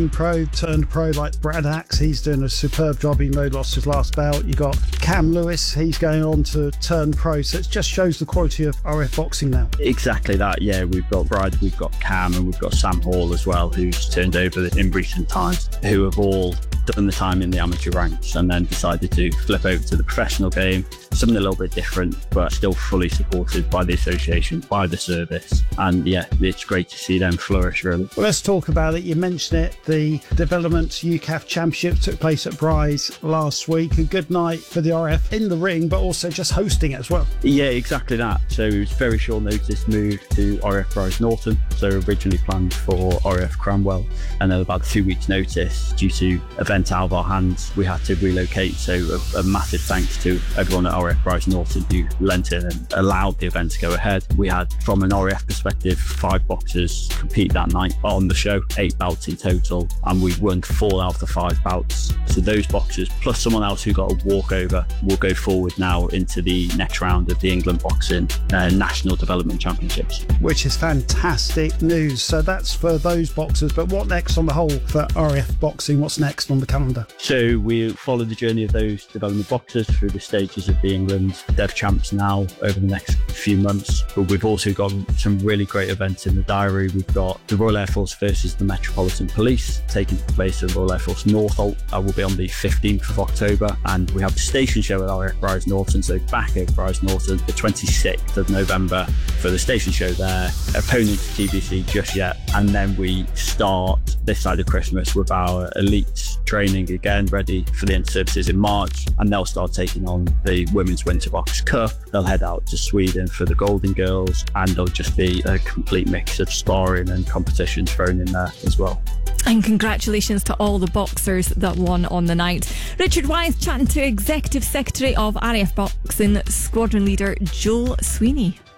semi-pro turned pro like Brad Axe. He's doing a superb job, even though he lost his last bout. You got Cam Lewis, he's going on to turn pro. So it just shows the quality of RF boxing now. Exactly that, yeah. We've got Brad, we've got Cam, and we've got Sam Hall as well, who's turned over in recent times, who have all done the time in the amateur ranks and then decided to flip over to the professional game. Something a little bit different, but still fully supported by the association, by the service. And yeah, it's great to see them flourish, really. Well, let's talk about it. You mentioned it. The Development UCAF Championship took place at Bryce last week. A good night for the RF in the ring, but also just hosting it as well. Yeah, exactly that. So it was very short notice move to RF Bryce Norton. So originally planned for RF Cranwell, and then about 2 weeks notice, due to event out of our hands, we had to relocate. So a massive thanks to everyone at RF Bryce Norton who lent in and allowed the event to go ahead. We had, from an RF perspective, 5 boxers compete that night on the show, 8 bouts in total, and we won 4 out of the 5 bouts. So those boxers, plus someone else who got a walkover, will go forward now into the next round of the England Boxing National Development Championships. Which is fantastic news. So that's for those boxers, but what next on the whole for RF boxing? What's next on the calendar? So we follow the journey of those development boxers through the stages of the England Dev Champs now over the next few months. But we've also got some really great events in the diary. We've got the Royal Air Force versus the Metropolitan Police taking place at Royal Air Force Northolt. That will be on the 15th of October. And we have the station show at RF Bryce Norton, so back at Bryce Norton, the 26th of November for the station show there. Opponents TBC just yet. And then we start this side of Christmas with our elites training again, ready for the inter-services in March, and they'll start taking on the Women's Winter Box Cup. They'll head out to Sweden for the Golden Girls, and there'll just be a complete mix of sparring and competition thrown in there as well. And congratulations to all the boxers that won on the night. Richard Wyeth chatting to Executive Secretary of RAF Boxing, Squadron Leader Joel Sweeney.